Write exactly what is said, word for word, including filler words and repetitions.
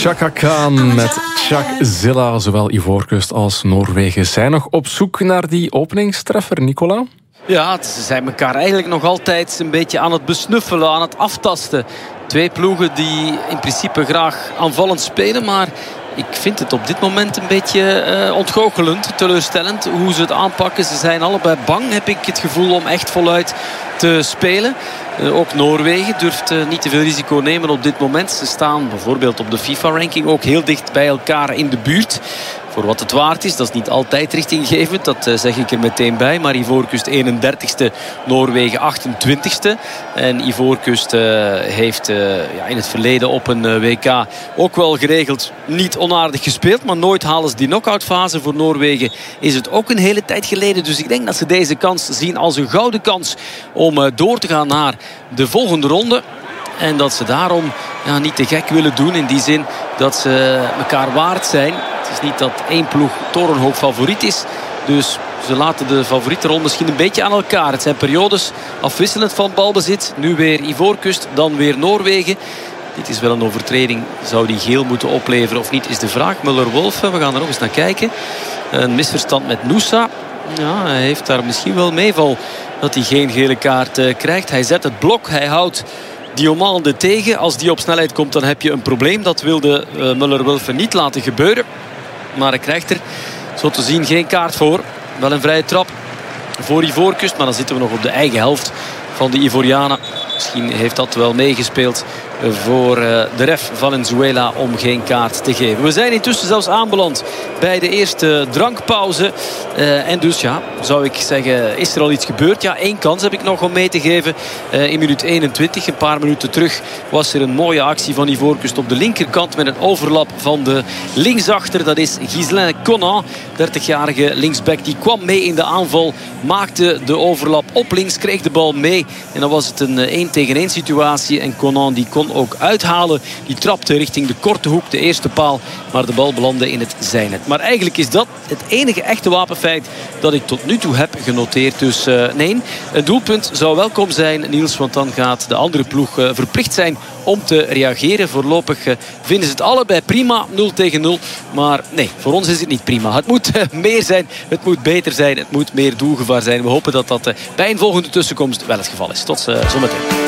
Chaka Khan met Chak Zilla. Zowel Ivoorkust als Noorwegen zijn nog op zoek naar die openingstreffer, Nicola. Ja, ze zijn elkaar eigenlijk nog altijd een beetje aan het besnuffelen, aan het aftasten. Twee ploegen die in principe graag aanvallend spelen, maar ik vind het op dit moment een beetje uh, ontgoochelend, teleurstellend hoe ze het aanpakken. Ze zijn allebei bang, heb ik het gevoel, om echt voluit te spelen. Uh, ook Noorwegen durft uh, niet te veel risico nemen op dit moment. Ze staan bijvoorbeeld op de FIFA-ranking ook heel dicht bij elkaar in de buurt. Voor wat het waard is, dat is niet altijd richtinggevend. Dat uh, zeg ik er meteen bij. Maar Ivoorkust eenendertigste, Noorwegen achtentwintigste. En Ivoorkust uh, heeft uh, ja, in het verleden op een uh, W K ook wel geregeld niet onaardig gespeeld. Maar nooit halen ze die knock-out fase. Voor Noorwegen is het ook een hele tijd geleden. Dus ik denk dat ze deze kans zien als een gouden kans om uh, door te gaan naar de volgende ronde. En dat ze daarom ja, niet te gek willen doen. In die zin dat ze elkaar waard zijn. Het is niet dat één ploeg torenhoog favoriet is. Dus ze laten de favorietenronde misschien een beetje aan elkaar. Het zijn periodes afwisselend van balbezit. Nu weer Ivoorkust, dan weer Noorwegen. Dit is wel een overtreding. Zou die geel moeten opleveren of niet, is de vraag. Muller-Wolf, we gaan er nog eens naar kijken. Een misverstand met Nusa. Ja, hij heeft daar misschien wel meeval dat hij geen gele kaart uh, krijgt. Hij zet het blok, hij houdt Diomande tegen. Als die op snelheid komt, dan heb je een probleem. Dat wilde uh, Muller-Wolf niet laten gebeuren. Maar hij krijgt er zo te zien geen kaart voor. Wel een vrije trap voor Ivoorkust. Maar dan zitten we nog op de eigen helft van de Ivorianen. Misschien heeft dat wel meegespeeld voor de ref Valenzuela om geen kaart te geven. We zijn intussen zelfs aanbeland bij de eerste drankpauze. Uh, en dus ja, zou ik zeggen, is er al iets gebeurd? Ja, één kans heb ik nog om mee te geven. Uh, in minuut eenentwintig, een paar minuten terug, was er een mooie actie van Ivoorkust op de linkerkant met een overlap van de linksachter. Dat is Ghislain Conan, dertigjarige linksback. Die kwam mee in de aanval, maakte de overlap op links, kreeg de bal mee. En dan was het een één tegen één situatie. En Conan die kon ook uithalen. Die trapte richting de korte hoek, de eerste paal. Maar de bal belandde in het zijnet. Maar eigenlijk is dat het enige echte wapenfeit dat ik tot nu toe heb genoteerd. Dus uh, nee, een doelpunt zou welkom zijn, Niels. Want dan gaat de andere ploeg uh, verplicht zijn om te reageren. Voorlopig uh, vinden ze het allebei prima, nul tegen nul. Maar nee, voor ons is het niet prima. Het moet uh, meer zijn, het moet beter zijn, het moet meer doelgevaar zijn. We hopen dat dat uh, bij een volgende tussenkomst wel het geval is. Tot uh, zometeen.